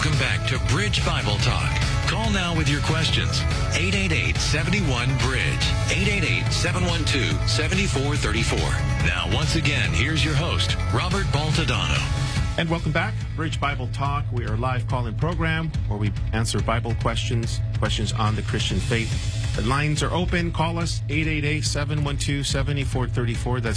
Welcome back to Bridge Bible Talk. Call now with your questions. 888-71-BRIDGE. 888-712-7434. Now, once again, here's your host, Robert Baltadano. And welcome back, Bridge Bible Talk. We are a live call-in program where we answer Bible questions on the Christian faith. The lines are open. Call us, 888-712-7434. That's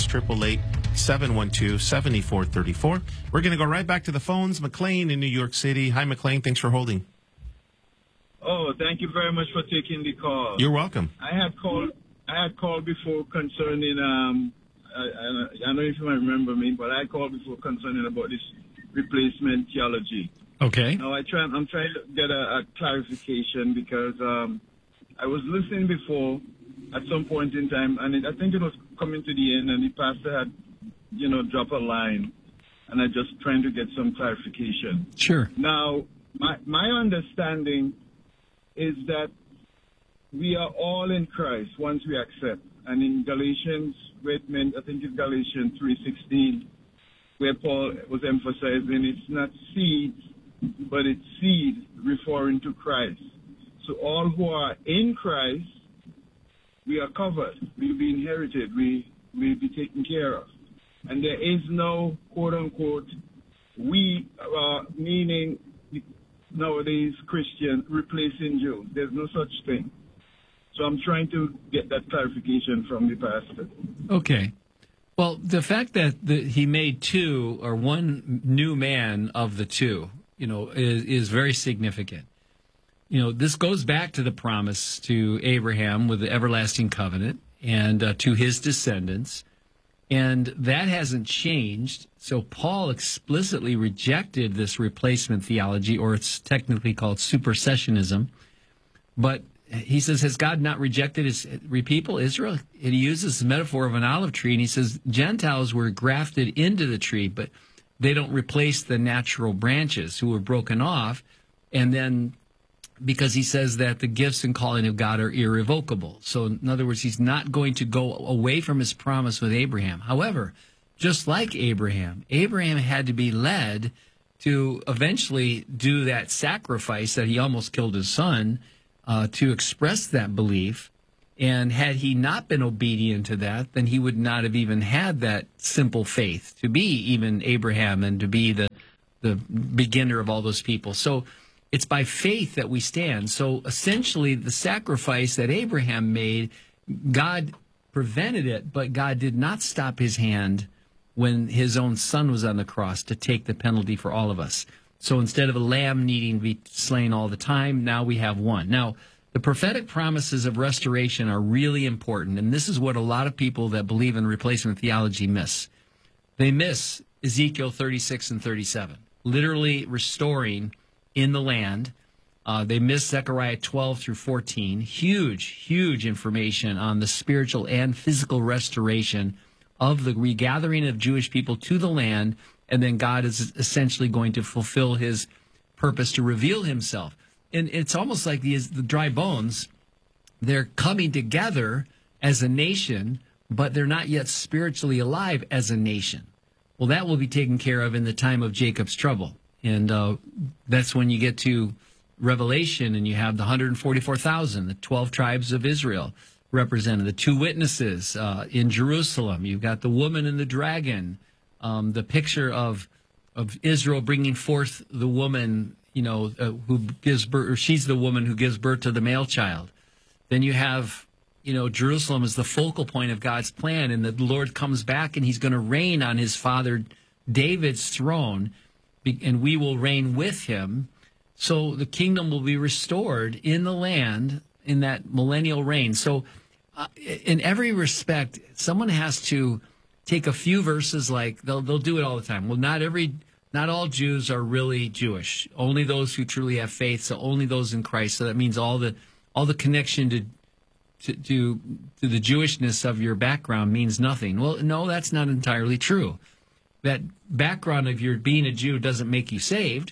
888-712-7434. We're going to go right back to the phones. McLean in New York City. Hi, McLean. Thanks for holding. Oh, thank you very much for taking the call. You're welcome. I had called before concerning, I don't know if you might remember me, but I called before concerning about this replacement theology. Okay. Now, I'm trying to get a clarification because I was listening before at some point in time, and I think it was coming to the end, and the pastor had, dropped a line, and I just trying to get some clarification. Sure. Now, my understanding is that we are all in Christ once we accept. And in Galatians, I think it's Galatians 3:16, where Paul was emphasizing it's not seeds, but it's seed referring to Christ. So all who are in Christ, we are covered. We'll be inherited. We will be taken care of. And there is no, quote-unquote, meaning nowadays Christian replacing Jews. There's no such thing. So I'm trying to get that clarification from the pastor. Okay. Well, the fact that he made two or one new man of the two, is very significant. This goes back to the promise to Abraham with the everlasting covenant and to his descendants. And that hasn't changed. So Paul explicitly rejected this replacement theology, or it's technically called supersessionism. But he says, has God not rejected his people, Israel? And he uses the metaphor of an olive tree, and he says Gentiles were grafted into the tree, but they don't replace the natural branches who were broken off. And then because he says that the gifts and calling of God are irrevocable. So in other words, he's not going to go away from his promise with Abraham. However, just like Abraham had to be led to eventually do that sacrifice that he almost killed his son to express that belief. And had he not been obedient to that, then he would not have even had that simple faith to be even Abraham and to be the beginner of all those people. So it's by faith that we stand. So essentially, the sacrifice that Abraham made, God prevented it, but God did not stop his hand when his own son was on the cross to take the penalty for all of us. So instead of a lamb needing to be slain all the time, now we have one. Now, the prophetic promises of restoration are really important, and this is what a lot of people that believe in replacement theology miss. They miss Ezekiel 36 and 37, literally restoring in the land. They miss Zechariah 12 through 14. Huge information on the spiritual and physical restoration of the regathering of Jewish people to the land, and then God is essentially going to fulfill his purpose to reveal himself. And it's almost like the dry bones, they're coming together as a nation, but they're not yet spiritually alive as a nation. Well, that will be taken care of in the time of Jacob's trouble. And that's when you get to Revelation and you have the 144,000, the 12 tribes of Israel represented, the two witnesses in Jerusalem. You've got the woman and the dragon, the picture of Israel bringing forth the woman, who gives birth, or she's the woman who gives birth to the male child. Then you have, Jerusalem is the focal point of God's plan, and the Lord comes back and he's going to reign on his father David's throne, and we will reign with him. So the kingdom will be restored in the land in that millennial reign. So in every respect, someone has to take a few verses, like they'll do it all the time. Well, not all Jews are really Jewish. Only those who truly have faith, so only those in Christ. So that means all the connection to the Jewishness of your background means nothing. Well, no, that's not entirely true. That background of your being a Jew doesn't make you saved.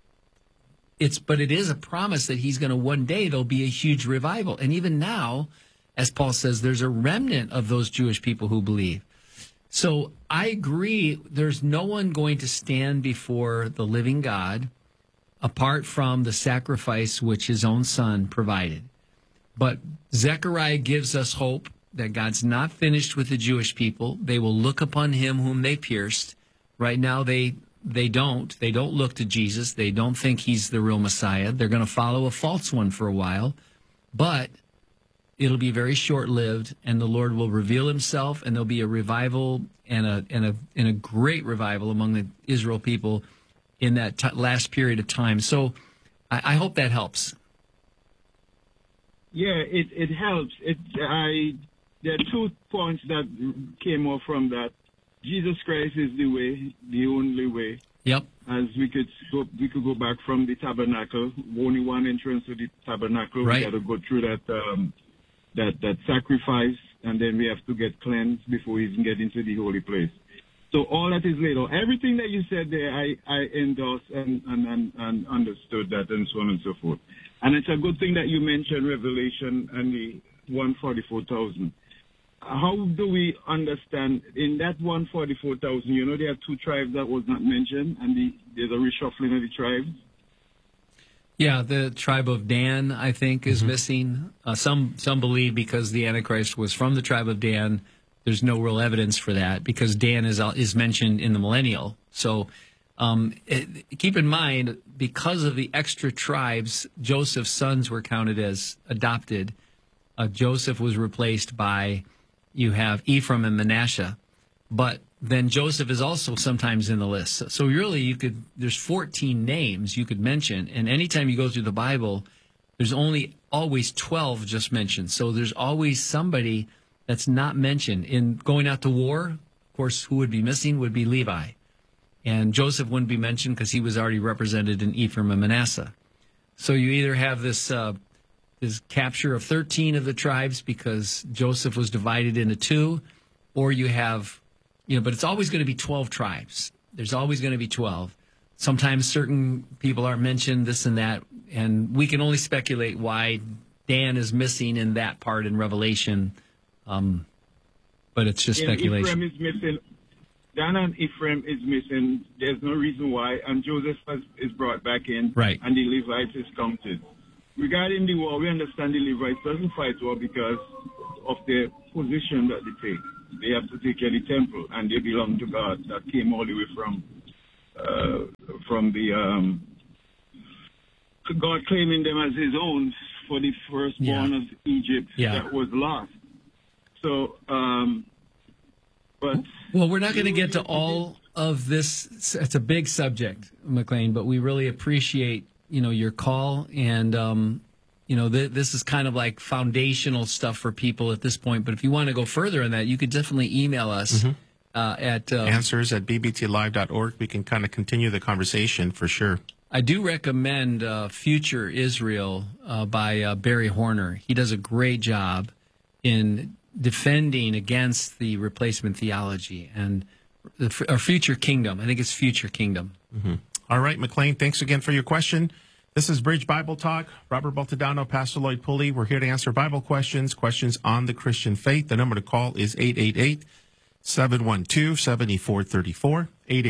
But it is a promise that he's going to one day, there'll be a huge revival. And even now, as Paul says, there's a remnant of those Jewish people who believe. So I agree, there's no one going to stand before the living God apart from the sacrifice which his own son provided. But Zechariah gives us hope that God's not finished with the Jewish people. They will look upon him whom they pierced. Right now, they don't. They don't look to Jesus. They don't think he's the real Messiah. They're going to follow a false one for a while. But it'll be very short-lived, and the Lord will reveal himself, and there'll be a revival and a great revival among the Israel people in that last period of time. So I hope that helps. Yeah, it helps. There are 2 points that came off from that. Jesus Christ is the way, the only way. Yep. As we could go back from the tabernacle, only one entrance to the tabernacle. Right. We got to go through that sacrifice, and then we have to get cleansed before we can get into the holy place. So all that is laid out. Everything that you said there, I endorse and understood that, and so on and so forth. And it's a good thing that you mentioned Revelation and the 144,000. How do we understand in that 144,000? You know, there are 2 tribes that was not mentioned, and there's a reshuffling of the tribes. Yeah, the tribe of Dan, I think, is missing. Some believe because the Antichrist was from the tribe of Dan, there's no real evidence for that because Dan is mentioned in the millennial. So keep in mind, because of the extra tribes, Joseph's sons were counted as adopted. Joseph was replaced by, you have Ephraim and Manasseh. But then Joseph is also sometimes in the list. So really, there's 14 names you could mention. And anytime you go through the Bible, there's always 12 just mentioned. So there's always somebody that's not mentioned. In going out to war, of course, who would be missing would be Levi. And Joseph wouldn't be mentioned because he was already represented in Ephraim and Manasseh. So you either have this capture of 13 of the tribes because Joseph was divided into 2, or you have, but it's always going to be 12 tribes. There's always going to be 12. Sometimes certain people are mentioned, this and that, and we can only speculate why Dan is missing in that part in Revelation, but it's just speculation. Ephraim is missing. Dan and Ephraim is missing. There's no reason why, and Joseph is brought back in, right? And the Levites is counted. Regarding the war, we understand the Levites doesn't fight war because of the position that they take. They have to take care of the temple, and they belong to God. That came all the way from the God claiming them as His own for the firstborn of Egypt that was lost. So, well, we're not going to get to all of this. It's a big subject, McLean, but we really appreciate your call, and this is kind of like foundational stuff for people at this point. But if you want to go further on that, you could definitely email us at answers@bbtlive.org. We can kind of continue the conversation for sure. I do recommend Future Israel by Barry Horner. He does a great job in defending against the replacement theology and our future kingdom. I think it's future kingdom. Mm-hmm. All right, McLean, thanks again for your question. This is Bridge Bible Talk. Robert Baltodano, Pastor Lloyd Pulley. We're here to answer Bible questions on the Christian faith. The number to call is 888-712-7434,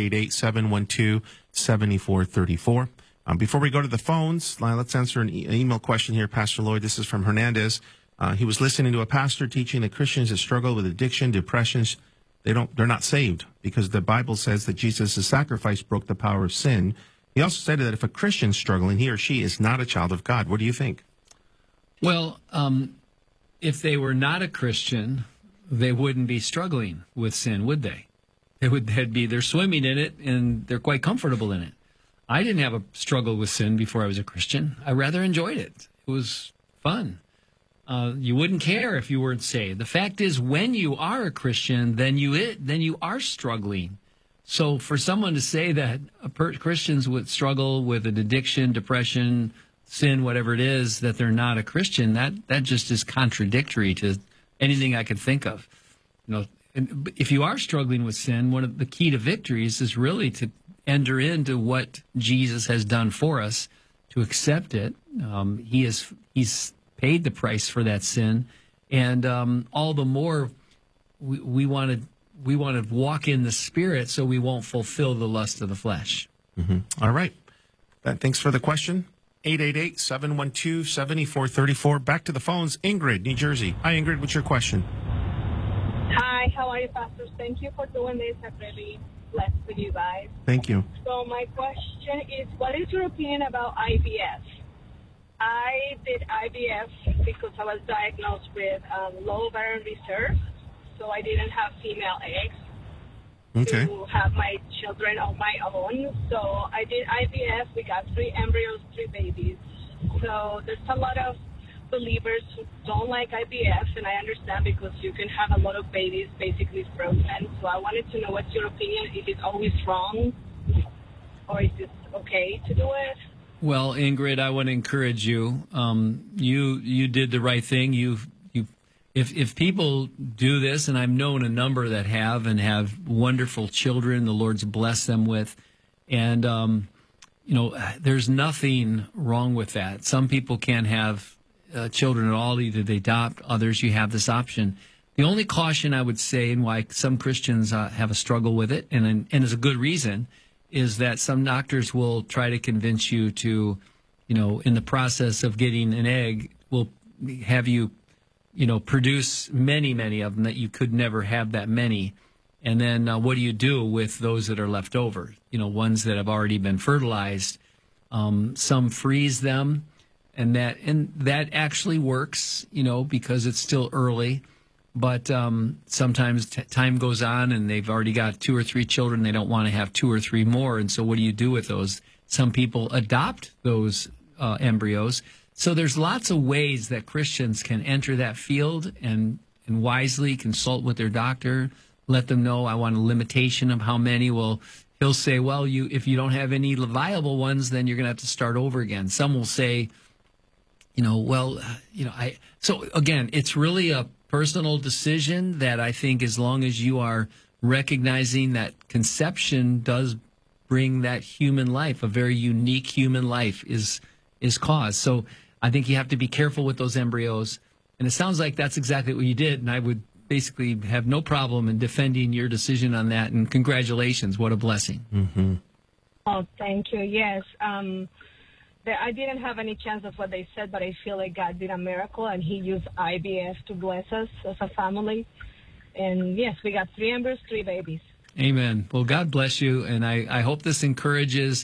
888-712-7434. Before we go to the phones, let's answer an email question here, Pastor Lloyd. This is from Hernandez. He was listening to a pastor teaching that Christians that struggle with addiction, depressions, they're not saved because the Bible says that Jesus' sacrifice broke the power of sin. He also said that if a Christian's struggling, he or she is not a child of God. What do you think? Well, if they were not a Christian, they wouldn't be struggling with sin, would they? They're swimming in it and they're quite comfortable in it. I didn't have a struggle with sin before I was a Christian. I rather enjoyed it. It was fun. You wouldn't care if you weren't saved. The fact is, when you are a Christian, then you are struggling. So for someone to say that Christians would struggle with an addiction, depression, sin, whatever it is, that they're not a Christian, that just is contradictory to anything I could think of. And if you are struggling with sin, one of the key to victories is really to enter into what Jesus has done for us, to accept it. He's paid the price for that sin, and all the more we want to walk in the Spirit so we won't fulfill the lust of the flesh. Mm-hmm. All right. Thanks for the question. 888-712-7434. Back to the phones. Ingrid, New Jersey. Hi, Ingrid. What's your question? Hi, how are you, pastors? Thank you for doing this. I'm really blessed with you guys. Thank you. So my question is, what is your opinion about IVF? I did IVF because I was diagnosed with low ovarian reserve, so I didn't have female eggs to have my children on my own. So I did IVF. We got 3 embryos, 3 babies. So there's a lot of believers who don't like IVF, and I understand because you can have a lot of babies basically frozen. So I wanted to know what's your opinion, if it's always wrong or is it okay to do it? Well, Ingrid, I want to encourage you. You did the right thing. If people do this, and I've known a number that have and have wonderful children, the Lord's blessed them with, and there's nothing wrong with that. Some people can't have children at all. Either they adopt, others you have this option. The only caution I would say, and why some Christians have a struggle with it, and is a good reason, is that some doctors will try to convince you to, in the process of getting an egg, will have you, produce many of them, that you could never have that many. And then what do you do with those that are left over? Ones that have already been fertilized. Some freeze them, and that actually works, because it's still early. But sometimes time goes on and they've already got 2 or 3 children. They don't want to have 2 or 3 more. And so what do you do with those? Some people adopt those embryos. So there's lots of ways that Christians can enter that field and wisely consult with their doctor, let them know I want a limitation of how many. Well, he'll say, well, if you don't have any viable ones, then you're going to have to start over again. Some will say, so again, it's really a personal decision that I think, as long as you are recognizing that conception does bring that human life, a very unique human life is caused. So I think you have to be careful with those embryos. And it sounds like that's exactly what you did. And I would basically have no problem in defending your decision on that. And congratulations. What a blessing. Mm-hmm. Oh, thank you. Yes. I didn't have any chance of what they said, but I feel like God did a miracle, and he used IVF to bless us as a family. And, yes, we got 3 embryos, 3 babies. Amen. Well, God bless you, and I hope this encourages